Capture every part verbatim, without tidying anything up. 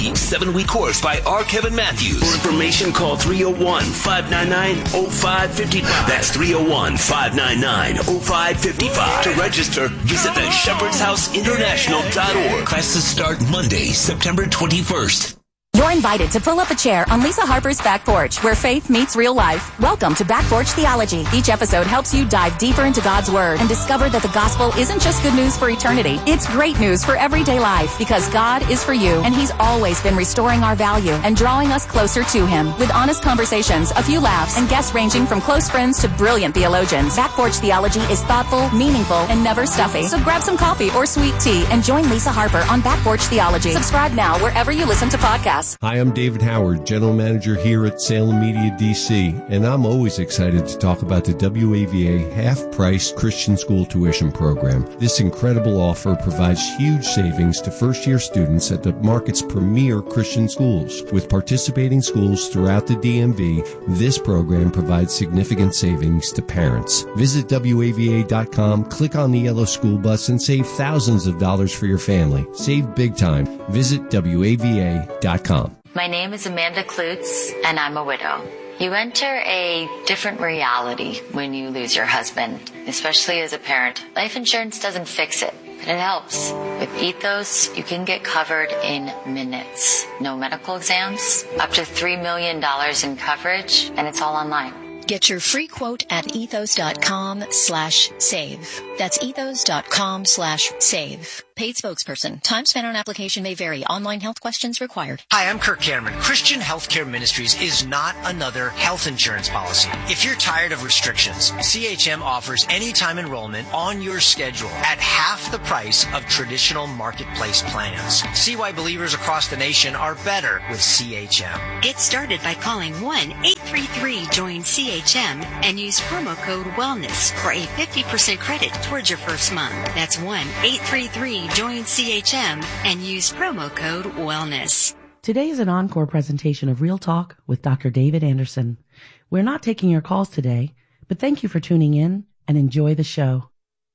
Theology seven-week course by R. Kevin Matthews. For information, call three oh one, five nine nine, oh five five five. That's three oh one, five nine nine, oh five five five. To register, visit the shepherds house international dot org. Classes start Monday, September twenty-first. You're invited to pull up a chair on Lisa Harper's Back Porch, where faith meets real life. Welcome to Back Porch Theology. Each episode helps you dive deeper into God's Word and discover that the gospel isn't just good news for eternity. It's great news for everyday life, because God is for you, and He's always been restoring our value and drawing us closer to Him. With honest conversations, a few laughs, and guests ranging from close friends to brilliant theologians, Back Porch Theology is thoughtful, meaningful, and never stuffy. So grab some coffee or sweet tea and join Lisa Harper on Back Porch Theology. Subscribe now wherever you listen to podcasts. Hi, I'm David Howard, General Manager here at Salem Media D C, and I'm always excited to talk about the W A V A half-price Christian school tuition program. This incredible offer provides huge savings to first-year students at the market's premier Christian schools. With participating schools throughout the D M V, this program provides significant savings to parents. Visit W A V A dot com, click on the yellow school bus, and save thousands of dollars for your family. Save big time. Visit W A V A dot com. My name is Amanda Klutz, and I'm a widow. You enter a different reality when you lose your husband, especially as a parent. Life insurance doesn't fix it, but it helps. With Ethos, you can get covered in minutes. No medical exams, up to three million dollars in coverage, and it's all online. Get your free quote at ethos.com slash save. That's ethos.com slash save. Paid spokesperson. Time spent on application may vary. Online health questions required. Hi, I'm Kirk Cameron. Christian Healthcare Ministries is not another health insurance policy. If you're tired of restrictions, C H M offers anytime enrollment on your schedule at half the price of traditional marketplace plans. See why believers across the nation are better with C H M. Get started by calling one eight three three join C H M and use promo code WELLNESS for a fifty percent credit towards your first month. That's one eight three three join C H M and use promo code WELLNESS. Today is an encore presentation of Real Talk with Doctor David Anderson. We're not taking your calls today, but thank you for tuning in and enjoy the show.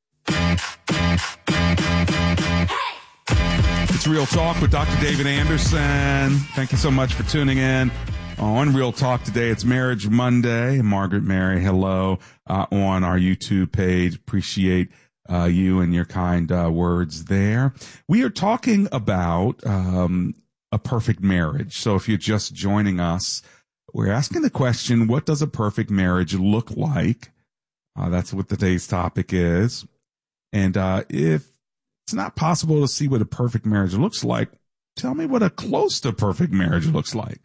It's Real Talk with Doctor David Anderson. Thank you so much for tuning in. On Real Talk today, it's Marriage Monday. Margaret Mary, hello, uh, on our YouTube page. Appreciate uh, you and your kind uh, words there. We are talking about um, a perfect marriage. So if you're just joining us, we're asking the question, what does a perfect marriage look like? Uh, that's what today's topic is. And uh, if it's not possible to see what a perfect marriage looks like, tell me what a close to perfect marriage looks like.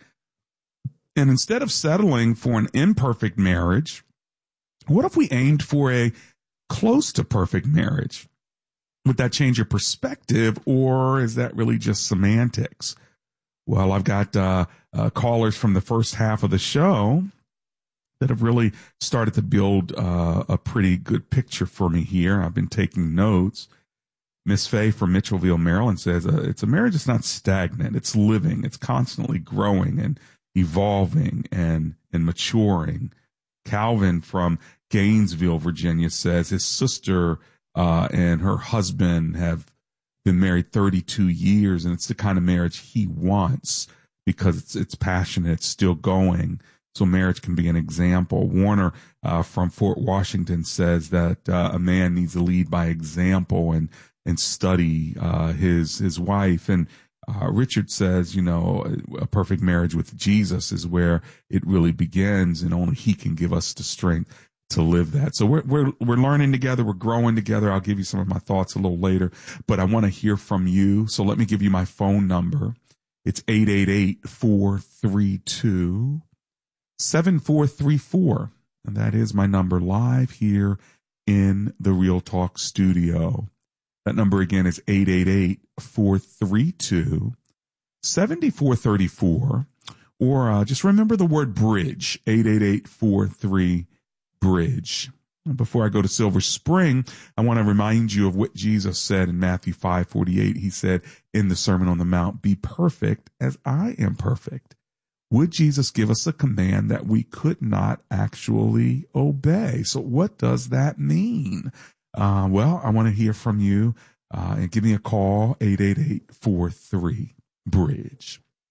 And instead of settling for an imperfect marriage, what if we aimed for a close to perfect marriage? Would that change your perspective, or is that really just semantics? Well, I've got uh, uh, callers from the first half of the show that have really started to build uh, a pretty good picture for me here. I've been taking notes. Miss Faye from Mitchellville, Maryland says, uh, it's a marriage that's not stagnant. It's living. It's constantly growing and evolving and, and maturing. Calvin from Gainesville, Virginia says his sister uh, and her husband have been married thirty-two years, and it's the kind of marriage he wants because it's, it's passionate, it's still going. So marriage can be an example. Warner uh, from Fort Washington says that uh, a man needs to lead by example and, and study uh, his, his wife. And Uh, Richard says, you know, a perfect marriage with Jesus is where it really begins, and only He can give us the strength to live that. So we're we're we're learning together, we're growing together. I'll give you some of my thoughts a little later, but I want to hear from you. So let me give you my phone number. It's eight eight eight, four three two, seven four three four, and that is my number live here in the Real Talk studio. That number again is eight eight eight, four three two, seven four three four, or uh, just remember the word bridge, eight eight eight, four three, bridge. Before I go to Silver Spring, I want to remind you of what Jesus said in Matthew five forty-eight. He said in the Sermon on the Mount, be perfect as I am perfect. Would Jesus give us a command that we could not actually obey? So what does that mean? Uh, well, I want to hear from you uh, and give me a call, eight eight eight, four three, bridge.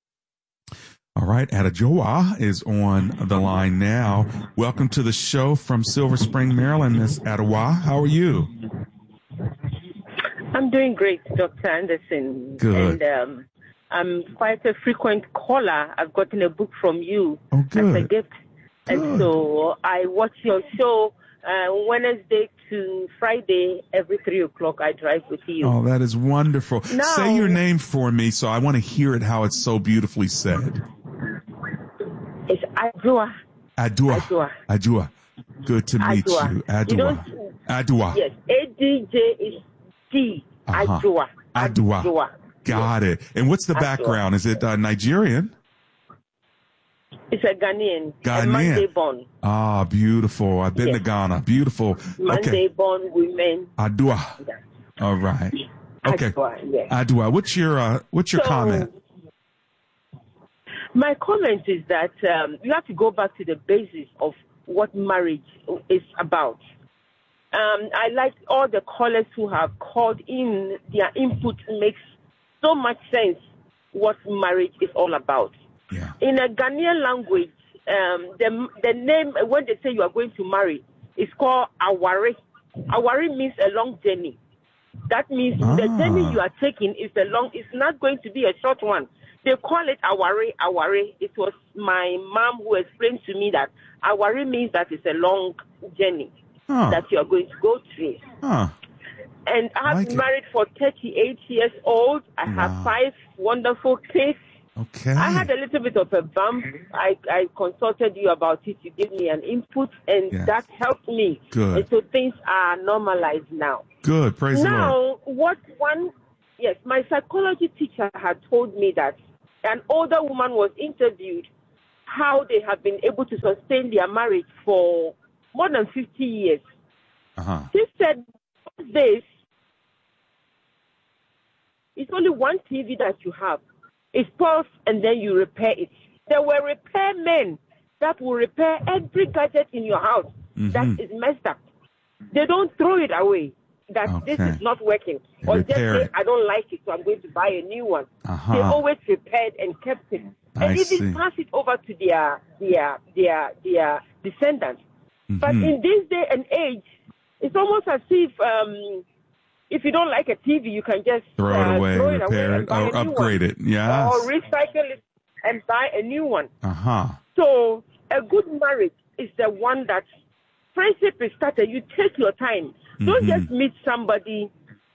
All right, Adejoa is on the line now. Welcome to the show from Silver Spring, Maryland, Miss Adejoa. How are you? I'm doing great, Doctor Anderson. Good. And um, I'm quite a frequent caller. I've gotten a book from you oh, good. as a gift. Good. And so I watch your show uh, Wednesday to Friday every three o'clock. I drive with you. Oh, that is wonderful. Now, say your name for me, so I want to hear it how it's so beautifully said. It's Adua. Adua. Adua. Adua. Good to meet Adua. you. Adua. You Adua. Yes. A D J is D. Uh-huh. Adua. Adua. Adua. Got yes. it. And what's the Adua. background? Is it uh, Nigerian? It's a Ghanaian. Ghanaian. A Monday born. Ah, beautiful. I've been yes. to Ghana. Beautiful. Monday okay. born women. Adua. Yeah. All right. Okay. Adua, yes. Adua. What's your uh, what's your so, comment? My comment is that um, you have to go back to the basis of what marriage is about. Um, I like all the callers who have called in. Their input makes so much sense what marriage is all about. Yeah. In a Ghanaian language, um, the the name, when they say you are going to marry, is called aware. Aware means a long journey. That means ah. the journey you are taking is a long, it's not going to be a short one. They call it aware, aware. It was my mom who explained to me that aware means that it's a long journey huh. that you are going to go through. Huh. And I've like been married for thirty-eight years old. I wow. have five wonderful kids. Okay. I had a little bit of a bump. I, I consulted you about it. You gave me an input, and yes. that helped me. Good. And so things are normalized now. Good. Praise now, the Lord. Now, what one, yes, my psychology teacher had told me that an older woman was interviewed how they have been able to sustain their marriage for more than fifty years. Uh-huh. She said, this, it's only one T V that you have. It's pulse, and then you repair it. There were repair men that will repair every gadget in your house mm-hmm. that is messed up. They don't throw it away, that okay. this is not working. They or just say, it. I don't like it, so I'm going to buy a new one. Uh-huh. They always repaired and kept it. I and even see. pass it over to their, their, their, their descendants. Mm-hmm. But in this day and age, it's almost as if... Um, if you don't like a T V, you can just throw it uh, away, throw it repair away it, or upgrade one. it. Yes. Or recycle it and buy a new one. Uh-huh. So a good marriage is the one that friendship is started. You take your time. Mm-hmm. Don't just meet somebody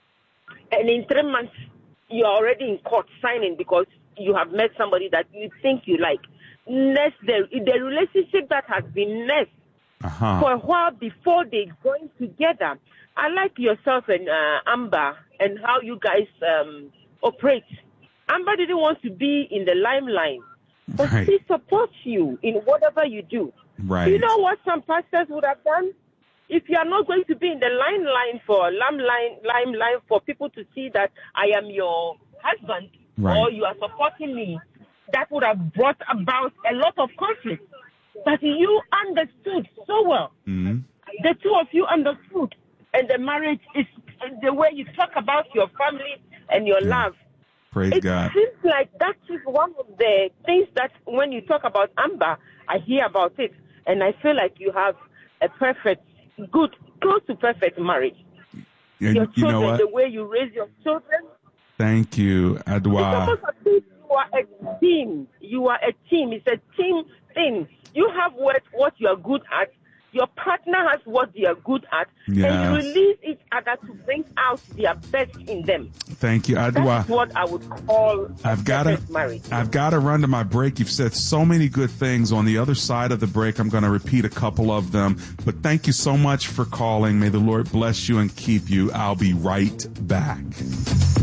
and in three months you're already in court signing because you have met somebody that you think you like. Nest the, the relationship that has been nest uh-huh. for a while before they join together. I like yourself and uh, Amber and how you guys um, operate. Amber didn't want to be in the limelight, but right. she supports you in whatever you do. Right. You know what some pastors would have done? If you are not going to be in the limelight for limelight, limelight for people to see that I am your husband right. or you are supporting me, that would have brought about a lot of conflict. But you understood so well. Mm-hmm. The two of you understood. And the marriage is the way you talk about your family and your yeah. love. Praise it God. It seems like that is one of the things that when you talk about Amber, I hear about it. And I feel like you have a perfect, good, close to perfect marriage. Yeah, your you children, know what? the way you raise your children. Thank you, Adwa. It's almost as if you are a team. You are a team. It's a team thing. You have what, what you are good at. Your partner has what they are good at, yes. and you release each other to bring out their best in them. Thank you, Adwa. That's what I would call I've got to, marriage. I've got to run to my break. You've said so many good things. On the other side of the break, I'm going to repeat a couple of them. But thank you so much for calling. May the Lord bless you and keep you. I'll be right back.